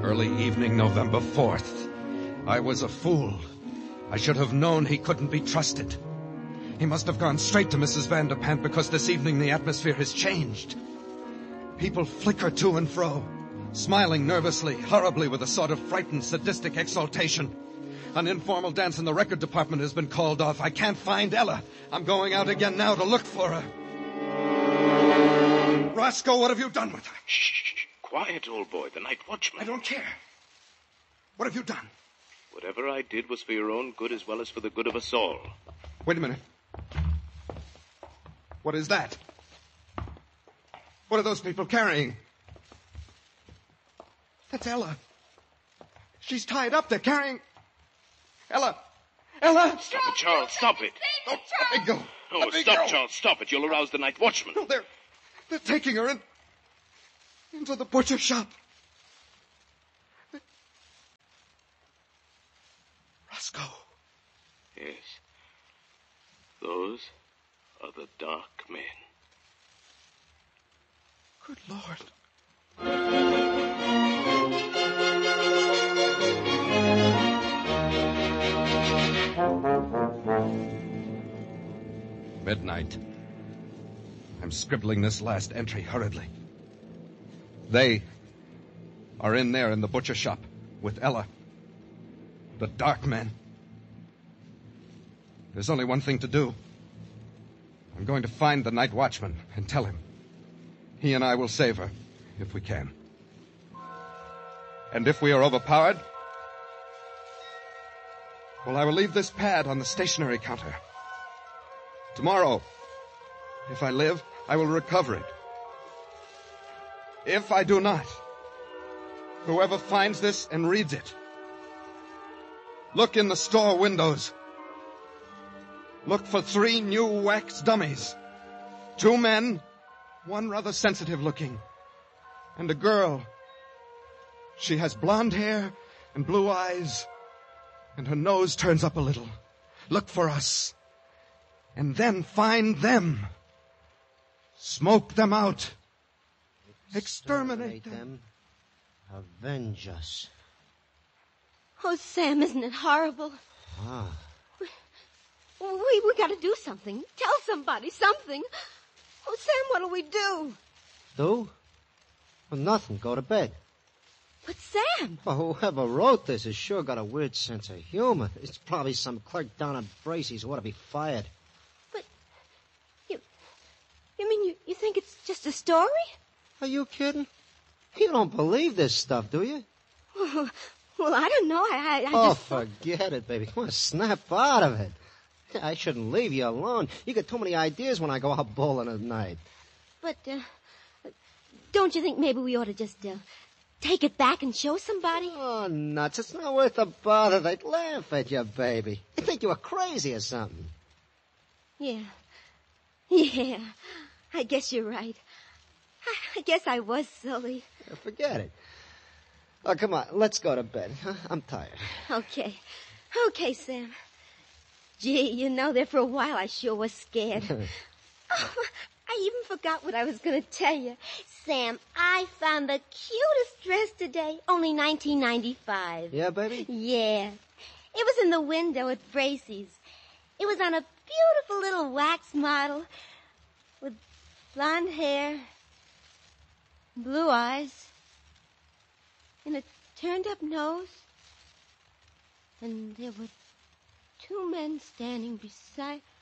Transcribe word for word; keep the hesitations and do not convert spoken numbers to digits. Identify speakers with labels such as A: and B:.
A: Early evening, November fourth. I was a fool. I should have known he couldn't be trusted. He must have gone straight to Missus Vanderpant because this evening the atmosphere has changed. People flicker to and fro, smiling nervously, horribly with a sort of frightened, sadistic exultation. An informal dance in the record department has been called off. I can't find Ella. I'm going out again now to look for her. Roscoe, what have you done with her?
B: Shh. Quiet, old boy. The night watchman.
A: I don't care. What have you done?
B: Whatever I did was for your own good as well as for the good of us all.
A: Wait a minute. What is that? What are those people carrying? That's Ella. She's tied up. They're carrying... Ella! Ella!
B: Stop it, Charles. Stop it.
A: Oh, let me go.
B: Oh,
A: Let me
B: stop,
A: go.
B: Charles. Stop it. You'll arouse the night watchman.
A: No, they're... They're taking her in... into the butcher shop. Roscoe.
B: Yes. Those are the Dark Men.
A: Good Lord. Midnight. I'm scribbling this last entry hurriedly. They are in there in the butcher shop with Ella. The Dark Men. There's only one thing to do. I'm going to find the night watchman and tell him. He and I will save her, if we can. And if we are overpowered, well, I will leave this pad on the stationery counter. Tomorrow, if I live, I will recover it. If I do not, whoever finds this and reads it, look in the store windows. Look for three new wax dummies. Two men, one rather sensitive looking, and a girl. She has blonde hair and blue eyes, and her nose turns up a little. Look for us, and then find them. Smoke them out. Exterminate, Exterminate them.
C: them. Avenge us.
D: Oh, Sam, isn't it horrible?
C: Ah.
D: We, we, we gotta do something. Tell somebody something. Oh, Sam, what'll we do?
C: Do? Well, nothing. Go to bed.
D: But, Sam...
C: Well, whoever wrote this has sure got a weird sense of humor. It's probably some clerk down at Bracey's who ought to be fired.
D: But, you... You mean you, you think it's just a story?
C: Are you kidding? You don't believe this stuff, do you?
D: Well, well I don't know. I, I, I
C: oh,
D: just...
C: forget it, baby. Come on, snap out of it. I shouldn't leave you alone. You get too many ideas when I go out bowling at night.
D: But, uh, don't you think maybe we ought to just, uh, take it back and show somebody?
C: Oh, nuts. It's not worth the bother. They'd laugh at you, baby. They'd think you were crazy or something.
D: Yeah. Yeah. I guess you're right. I, I guess I was silly.
C: Yeah, forget it. Oh, come on. Let's go to bed. I'm tired.
D: Okay. Okay, Sam. Gee, you know, there for a while I sure was scared. Oh, I even forgot what I was going to tell you. Sam, I found the cutest dress today. Only nineteen ninety-five.
C: Yeah, baby?
D: Yeah. It was in the window at Bracey's. It was on a beautiful little wax model with blonde hair, blue eyes, and a turned-up nose. And there were two men standing beside...